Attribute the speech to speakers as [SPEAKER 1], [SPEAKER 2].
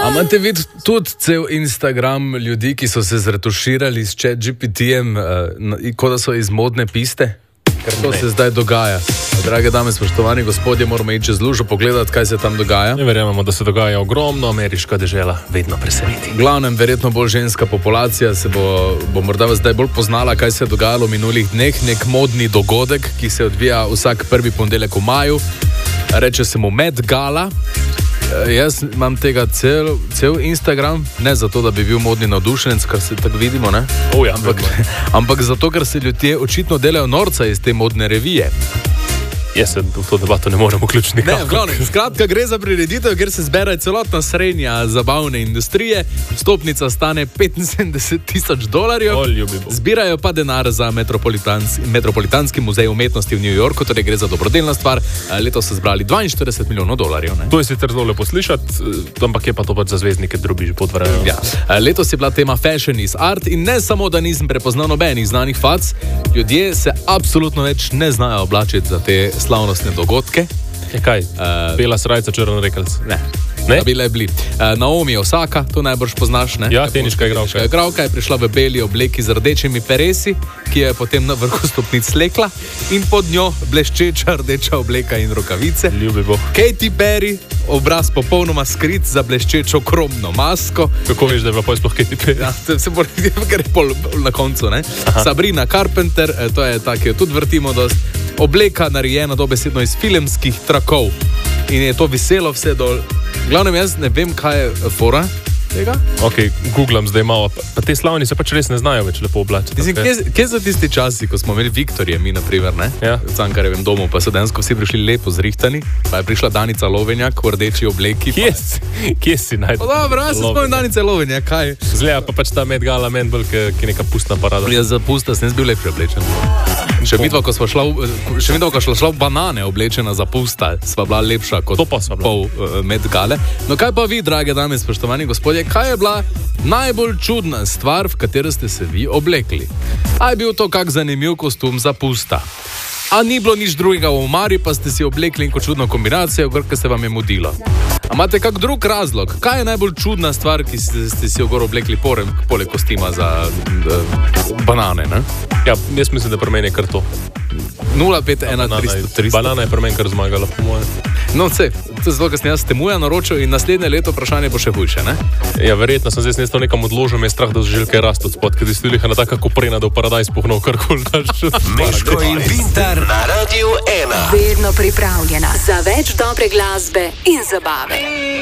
[SPEAKER 1] A imate videti tudi cel Instagram ljudi, ki so se zretuširali s ChatGPT-jem, kot da so iz modne piste? Ker to se zdaj dogaja. Drage dame, spoštovani gospodje, moramo iti čez lužo pogledati, kaj se tam dogaja.
[SPEAKER 2] Ne verjamemo, da se dogaja ogromno, ameriška dežela vedno preseneti.
[SPEAKER 1] V glavnem, verjetno bolj ženska populacija se bo morda zdaj bolj poznala, kaj se je dogajalo v minulih dneh. Nek modni dogodek, ki se odvija vsak prvi ponedeljek v maju. Reče se mu Met Gala. Jaz imam tega cel Instagram, ne zato, da bi bil modni navdušenec, kar se tako vidimo, ne?
[SPEAKER 2] Ja,
[SPEAKER 1] ampak zato, ker se ljudje očitno delajo norca iz te modne revije.
[SPEAKER 2] Jaz se v to debato ne morem vključiti nikakor.
[SPEAKER 1] Skratka, gre za prireditev, kjer se zbere celotna srednja zabavne industrije. Vstopnica stane $75,000. Zbirajo pa denar za Metropolitanski muzej umetnosti v New Yorku, torej gre za dobrodelna stvar. Letos so zbrali $42 milijonov. Ne?
[SPEAKER 2] To je sicer zelo lepo slišati, ampak je pa to pač za zvezdnike drobiž podvrajajo.
[SPEAKER 1] Ja. Letos je bila tema Fashion is Art in ne samo, da nisem prepoznal nobenih znanih fac, ljudje se absolutno več ne znajo oblačiti za te slavnostne dogodke.
[SPEAKER 2] Kaj? Bela srajca, črn rekelc?
[SPEAKER 1] Ne. Bila je bili. Naomi Osaka, to najbrž poznaš, ne?
[SPEAKER 2] Ja, teniška igralka.
[SPEAKER 1] Igralka je prišla v beli obleki z rdečimi peresi, ki je potem na vrhu stopnic slekla in pod njo bleščeča rdeča obleka in rokavice.
[SPEAKER 2] Ljubi Bog.
[SPEAKER 1] Katy Perry, obraz popolnoma skrit za bleščečo kromno masko.
[SPEAKER 2] Kako veš, da je bila poj sploh Katy Perry?
[SPEAKER 1] Ja, se bo ker je pol na koncu, ne? Aha. Sabrina Carpenter, to je ta, ki jo tudi vrtimo dost. Obleka narejena dobesedno iz filmskih trakov in je to viselo vse dol. Glavnem, jaz ne vem, kaj je fora tega.
[SPEAKER 2] Ok, googlam zdaj malo. Pa te slavni se pač res ne znajo več lepo oblačiti.
[SPEAKER 1] Kje so tisti časi, ko smo imeli Viktorje, mi naprimer, ne?
[SPEAKER 2] Ja.
[SPEAKER 1] V Cankarjevem domu, pa so dejansko vsi prišli lepo zrihtani, pa je prišla Danica Lovenjak v rdeči obleki.
[SPEAKER 2] Kje si najdel?
[SPEAKER 1] Dobro, jaz se spomnim Danice Lovenjak, kaj?
[SPEAKER 2] Zgleda pa pač ta Met Gala meni bolj, ki je neka pustna parada.
[SPEAKER 1] Jaz za pusta sem bil lepši oblečen. Še midva, ko šla v banane oblečena za pusta, sva bila lepša kot pol Met Gale. No kaj pa vi, drage dame, spoštovani gospodje, kaj je bila najbolj čudna stvar, v katero ste se vi oblekli? A je bil to kak zanimiv kostum za pusta? A ni bilo nič drugega v omari, pa ste si oblekli neko čudno kombinacijo, ker se vam je mudilo? A imate kak drug razlog? Kaj je najbolj čudna stvar, ki ste si jo gor oblekli poleg kostima za banane, ne?
[SPEAKER 2] Ja, jaz mislim, da pri meni je kar to.
[SPEAKER 1] 051-300.
[SPEAKER 2] Banana je pri meni kar zmagala, po mojem.
[SPEAKER 1] No, to je zelo, ker sem jaz temuja naročil in naslednje leto vprašanje bo še hujše, ne?
[SPEAKER 2] Ja, verjetno sem zdaj to nekam odložil, me je strah, da so želke rast od spod, ker je stilih ena taka koprena, da v paradajz puhnil karkoli.
[SPEAKER 3] Meško in Vintar na Radio 1.
[SPEAKER 4] Vedno pripravljena za več dobre glasbe in zabave.